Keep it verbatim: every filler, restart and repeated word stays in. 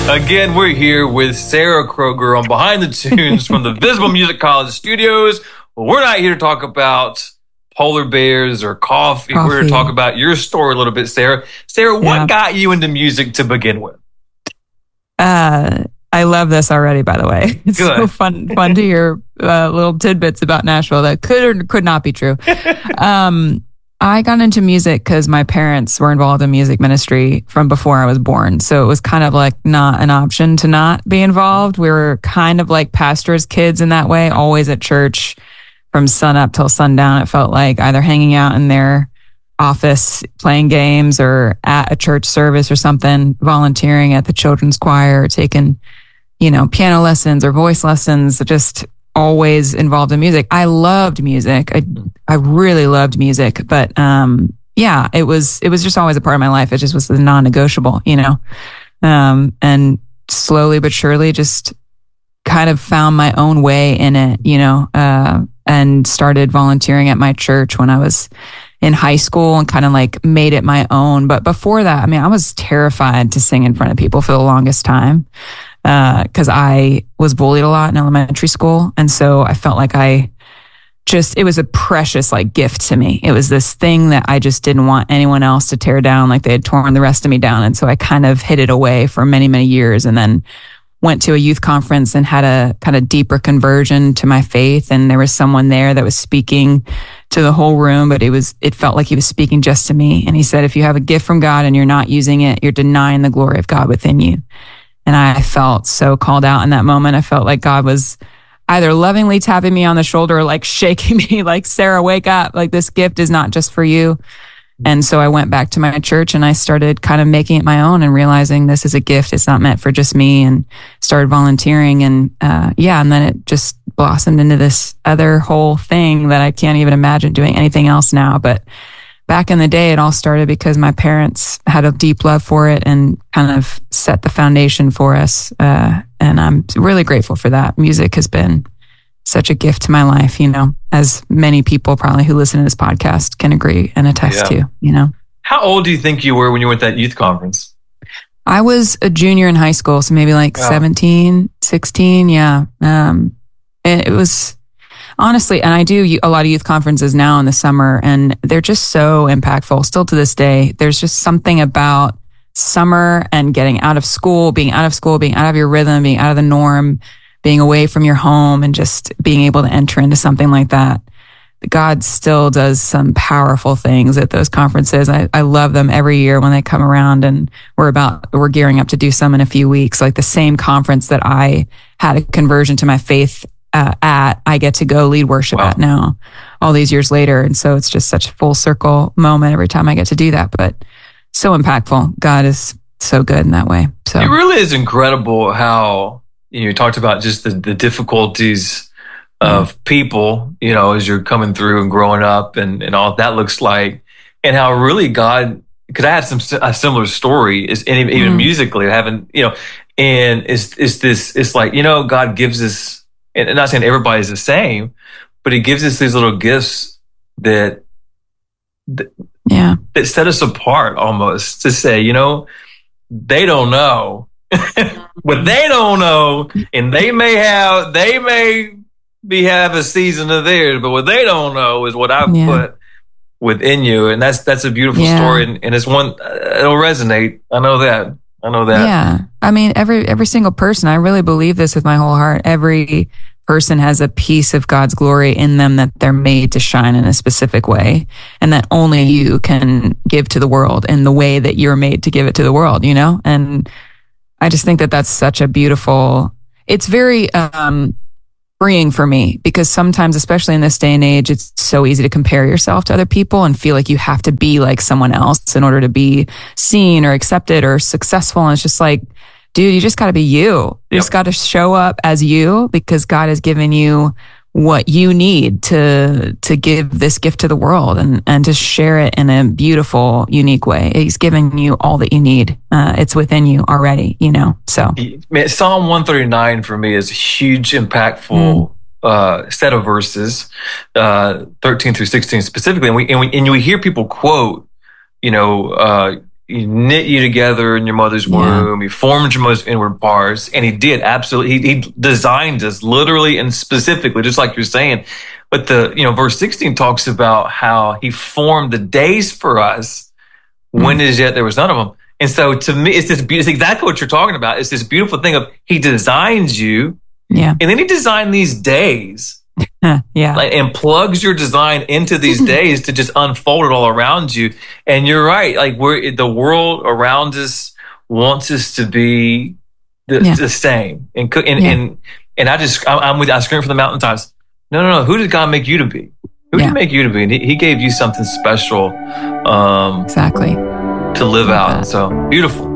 Again, we're here with Sarah Kroger on Behind the Tunes from the Visible Music College studios. Well, we're not here to talk about polar bears or coffee. coffee. We're here to talk about your story a little bit, Sarah. Sarah, what yeah. got you into music to begin with? Uh, I love this already, by the way. It's Good. so fun fun to hear uh, little tidbits about Nashville that could or could not be true. um, I got into music because my parents were involved in music ministry from before I was born. So it was kind of like not an option to not be involved. We were kind of like pastors' kids in that way, always at church from sun up till sundown. It felt like either hanging out in their office, playing games, or at a church service or something, volunteering at the children's choir, or taking, you know, piano lessons or voice lessons, just always involved in music. I loved music. I I really loved music, but um yeah, it was it was just always a part of my life. It just was the non-negotiable, you know. Um and slowly but surely just kind of found my own way in it, you know, uh and started volunteering at my church when I was in high school and kind of like made it my own. But before that, I mean, I was terrified to sing in front of people for the longest time. Because uh, I was bullied a lot in elementary school. And so I felt like I just, it was a precious like gift to me. It was this thing that I just didn't want anyone else to tear down like they had torn the rest of me down. And so I kind of hid it away for many, many years, and then went to a youth conference and had a kind of deeper conversion to my faith. And there was someone there that was speaking to the whole room, but it was, it felt like he was speaking just to me. And he said, if you have a gift from God and you're not using it, you're denying the glory of God within you. And I felt so called out in that moment. I felt like God was either lovingly tapping me on the shoulder or like shaking me like, Sarah, wake up. Like, this gift is not just for you. And so I went back to my church and I started kind of making it my own and realizing this is a gift. It's not meant for just me, and started volunteering. And uh, yeah, and then it just blossomed into this other whole thing that I can't even imagine doing anything else now. But back in the day, it all started because my parents had a deep love for it and kind of set the foundation for us. Uh, and I'm really grateful for that. Music has been such a gift to my life, you know, as many people probably who listen to this podcast can agree and attest yeah. to, you know. How old do you think you were when you went to that youth conference? I was a junior in high school, so maybe like wow. seventeen, sixteen. Yeah. Um, it, it was... Honestly, and I do a lot of youth conferences now in the summer, and they're just so impactful still to this day. There's just something about summer and getting out of school, being out of school, being out of your rhythm, being out of the norm, being away from your home, and just being able to enter into something like that. God still does some powerful things at those conferences. I, I love them every year when they come around, and we're about, we're gearing up to do some in a few weeks. Like the same conference that I had a conversion to my faith Uh, at, I get to go lead worship wow. at now, all these years later. And so it's just such a full circle moment every time I get to do that, but so impactful. God is so good in that way. So it really is incredible how, you know, you talked about just the, the difficulties of mm. people, you know, as you're coming through and growing up, and, and all that looks like, and how really God, because I had some a similar story, is even, even mm. musically, I haven't, you know, and it's, it's this, it's like, you know, God gives us, and I'm not saying everybody's the same, but he gives us these little gifts that, that, yeah. that set us apart almost, to say, you know, they don't know what they don't know. And they may have, they may be have a season of theirs, but what they don't know is what I've yeah. put within you. And that's, that's a beautiful yeah. story. And, and it's one, uh, it'll resonate. I know that. I know that. Yeah. I mean, every, every single person, I really believe this with my whole heart. Every person has a piece of God's glory in them that they're made to shine in a specific way, and that only you can give to the world in the way that you're made to give it to the world, you know? And I just think that that's such a beautiful, it's very, um, freeing for me, because sometimes, especially in this day and age, it's so easy to compare yourself to other people and feel like you have to be like someone else in order to be seen or accepted or successful. And it's just like, dude, you just got to be you. You yep. just got to show up as you, because God has given you what you need to to give this gift to the world, and, and to share it in a beautiful, unique way. He's given you all that you need. Uh, it's within you already, you know, so. Man, Psalm one thirty-nine for me is a huge, impactful mm. uh, set of verses, uh, thirteen through sixteen specifically. And we, and we, and we hear people quote, you know, uh, he knit you together in your mother's womb. Yeah. He formed your most inward parts, and he did absolutely. He, he designed us literally and specifically, just like you're saying. But the you know verse sixteen talks about how he formed the days for us mm. when as yet there was none of them. And so to me, it's this. It's exactly what you're talking about. It's this beautiful thing of he designs you, yeah, and then he designed these days. yeah. Like, and plugs your design into these days to just unfold it all around you. And you're right. Like we're the world around us wants us to be the, yeah. the same. And, and, yeah. and, and I just, I'm with, I scream from the mountaintops. No, no, no. Who did God make you to be? Who yeah. did he make you to be? And he, he gave you something special. Um, exactly. To live out. That. So beautiful.